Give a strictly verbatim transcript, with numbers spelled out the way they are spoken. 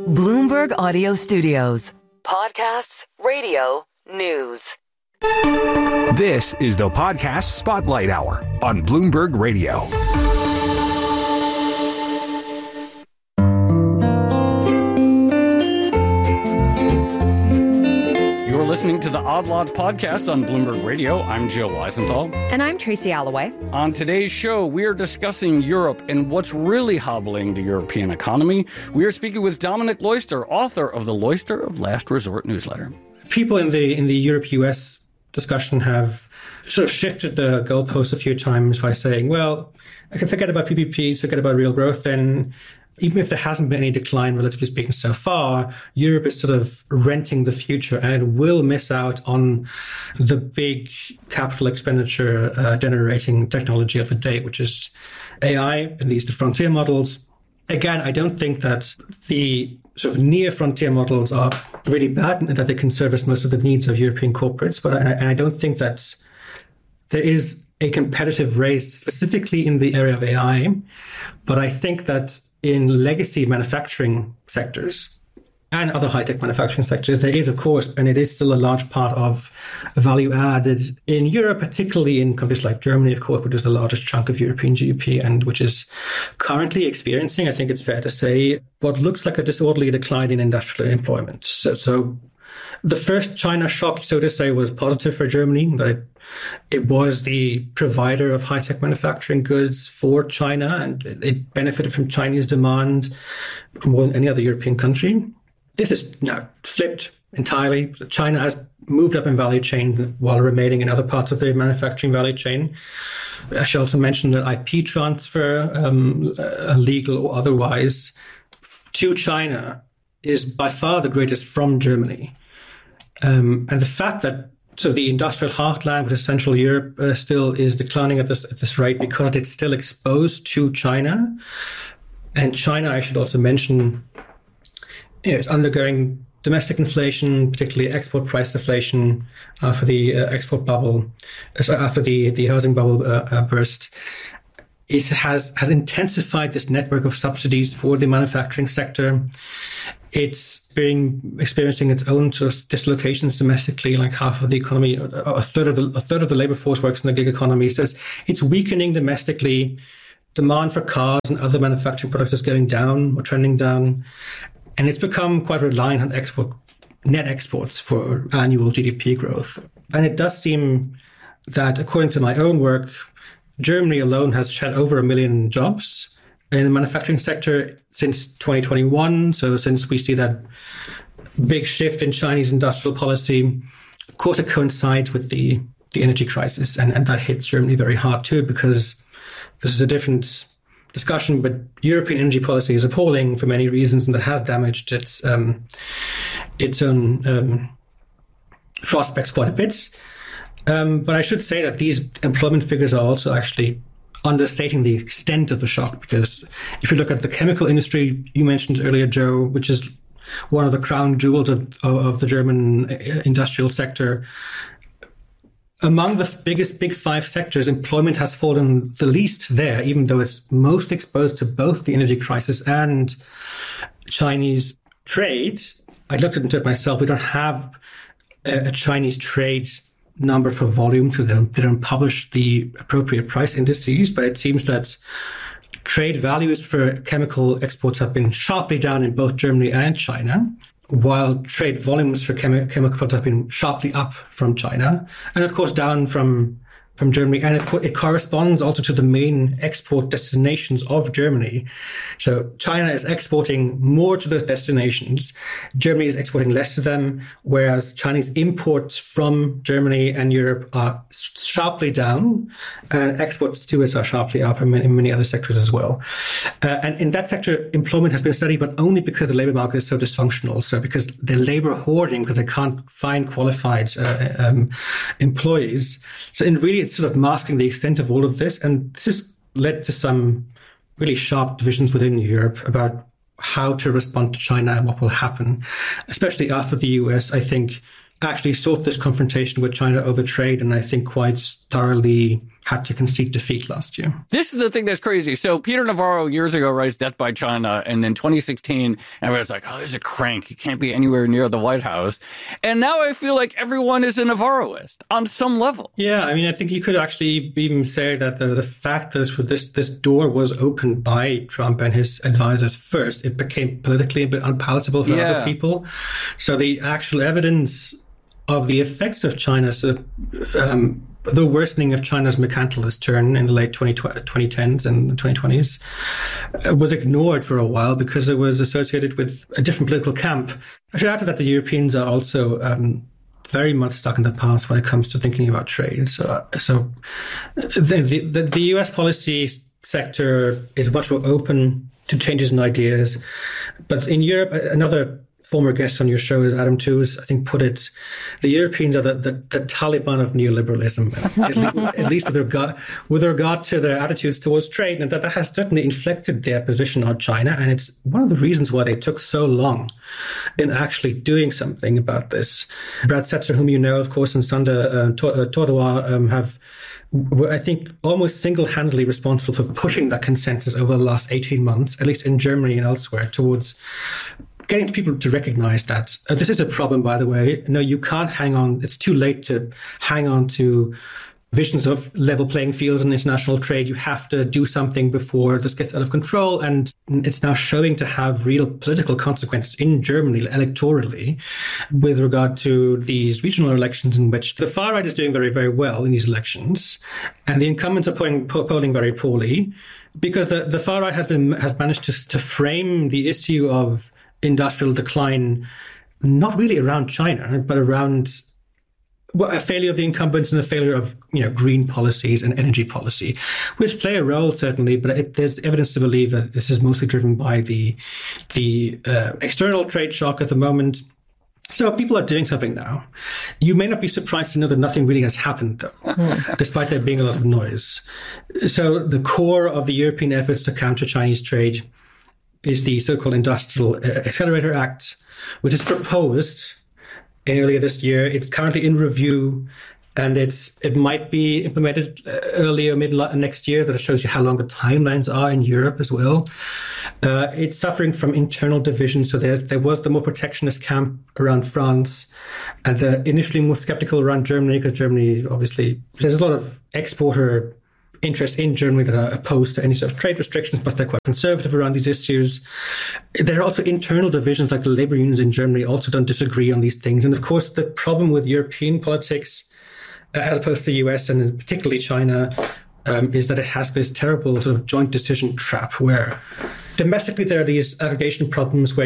Bloomberg Audio Studios. Podcasts, radio, news. This is the Podcast Spotlight Hour on Bloomberg Radio. You're listening to the Odd Lots podcast on Bloomberg Radio. I'm Joe Weisenthal. And I'm Tracy Alloway. On today's show, we are discussing Europe and what's really hobbling the European economy. We are speaking with Dominic Loyster, author of the Loyster of Last Resort newsletter. People in the in the Europe-U S discussion have sort of shifted the goalposts a few times by saying, well, I can forget about P P Ps, forget about real growth, then even if there hasn't been any decline, relatively speaking, so far, Europe is sort of renting the future and it will miss out on the big capital expenditure uh, generating technology of the day, which is A I, at least the frontier models. Again, I don't think that the sort of near frontier models are really bad and that they can service most of the needs of European corporates, but I, I don't think that there is a competitive race specifically in the area of A I. But I think that in legacy manufacturing sectors and other high-tech manufacturing sectors, there is, of course, and it is still a large part of value added in Europe, particularly in countries like Germany, of course, which is the largest chunk of European G D P and which is currently experiencing, I think it's fair to say, what looks like a disorderly decline in industrial employment. So, so the first China shock, so to say, was positive for Germany, that it, it was the provider of high-tech manufacturing goods for China, and it benefited from Chinese demand more than any other European country. This is now flipped entirely. China has moved up in value chain while remaining in other parts of the manufacturing value chain. I should also mention that I P transfer, um, uh, legal or otherwise, to China is by far the greatest from Germany. Um, and the fact that so the industrial heartland, which is Central Europe, uh, still is declining at this at this rate because it's still exposed to China. And China, I should also mention, you know, is undergoing domestic inflation, particularly export price deflation after the uh, export bubble, uh, after the, the housing bubble uh, uh, burst. It has, has intensified this network of subsidies for the manufacturing sector. It's been experiencing its own sort of dislocations domestically, like half of the economy, a third of the, a third of the labor force works in the gig economy. So it's, it's weakening domestically. Demand for cars and other manufacturing products is going down or trending down. And it's become quite reliant on export, net exports for annual G D P growth. And it does seem that, according to my own work, Germany alone has shed over a million jobs in the manufacturing sector since twenty twenty-one. So since we see that big shift in Chinese industrial policy, of course, it coincides with the, the energy crisis. And, and that hits Germany very hard, too, because this is a different discussion. But European energy policy is appalling for many reasons, and that has damaged its, um, its own um, prospects quite a bit. Um, but I should say that these employment figures are also actually understating the extent of the shock, because if you look at the chemical industry you mentioned earlier, Joe, which is one of the crown jewels of, of the German industrial sector, among the biggest big five sectors, employment has fallen the least there, even though it's most exposed to both the energy crisis and Chinese trade. I looked into it myself. We don't have a, a Chinese trade number for volume, so they don't, they don't publish the appropriate price indices, but it seems that trade values for chemical exports have been sharply down in both Germany and China, while trade volumes for chemi- chemical products have been sharply up from China, and of course down from from Germany, and it, co- it corresponds also to the main export destinations of Germany. So China is exporting more to those destinations. Germany is exporting less to them, whereas Chinese imports from Germany and Europe are sharply down, and exports to it are sharply up in many, in many other sectors as well. Uh, and in that sector, employment has been steady, but only because the labor market is so dysfunctional. So because they're labor hoarding, because they can't find qualified uh, um, employees. So in really, it's sort of masking the extent of all of this. And this has led to some really sharp divisions within Europe about how to respond to China and what will happen, especially after the U S, I think, actually sought this confrontation with China over trade, and I think quite thoroughly had to concede defeat last year. This is the thing that's crazy. So Peter Navarro years ago writes Death by China, and then twenty sixteen, everyone's like, oh, there's a crank. He can't be anywhere near the White House. And now I feel like everyone is a Navarroist on some level. Yeah, I mean, I think you could actually even say that the, the fact that this, this door was opened by Trump and his advisors first, it became politically a bit unpalatable for yeah. other people. So the actual evidence of the effects of China's, uh, um, the worsening of China's mercantilist turn in the late twenty tens and twenty twenties uh, was ignored for a while because it was associated with a different political camp. I should add to that the Europeans are also um, very much stuck in the past when it comes to thinking about trade. So, so the, the, the U S policy sector is much more open to changes in ideas. But in Europe, another former guest on your show, Adam Tooze, I think put it, the Europeans are the, the, the Taliban of neoliberalism, at, least, at least with regard, with regard to their attitudes towards trade. And that, that has certainly inflected their position on China. And it's one of the reasons why they took so long in actually doing something about this. Brad Setzer, whom you know, of course, and Sander uh, Tordois um, have were, I think, almost single-handedly responsible for pushing that consensus over the last eighteen months, at least in Germany and elsewhere, towards getting people to recognize that uh, this is a problem, by the way. No, you can't hang on. It's too late to hang on to visions of level playing fields in international trade. You have to do something before this gets out of control. And it's now showing to have real political consequences in Germany electorally with regard to these regional elections in which the far right is doing very, very well in these elections. And the incumbents are polling, polling very poorly because the, the far right has been has managed to, to frame the issue of industrial decline, not really around China, but around well, a failure of the incumbents and a failure of, you know, green policies and energy policy, which play a role certainly. But it, there's evidence to believe that this is mostly driven by the the uh, external trade shock at the moment. So people are doing something now. You may not be surprised to know that nothing really has happened, though, mm. despite there being a lot of noise. So the core of the European efforts to counter Chinese trade is the so-called Industrial Accelerator Act, which is proposed in earlier this year. It's currently in review, and it's it might be implemented early or mid next year. That shows you how long the timelines are in Europe as well. Uh, it's suffering from internal divisions. So there's there was the more protectionist camp around France, and the initially more skeptical around Germany, because Germany, obviously, there's a lot of exporter interests in Germany that are opposed to any sort of trade restrictions, but they're quite conservative around these issues. There are also internal divisions, like the labor unions in Germany also don't disagree on these things. And of course, the problem with European politics, uh, as opposed to the U S and particularly China, um, is that it has this terrible sort of joint decision trap where domestically there are these aggregation problems where